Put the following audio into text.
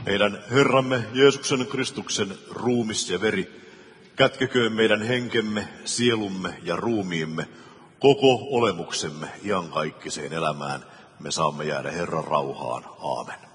Meidän Herramme Jeesuksen Kristuksen ruumis ja veri kätkeköön meidän henkemme, sielumme ja ruumiimme, koko olemuksemme iankaikkiseen elämään. Me saamme jäädä Herran rauhaan. Aamen.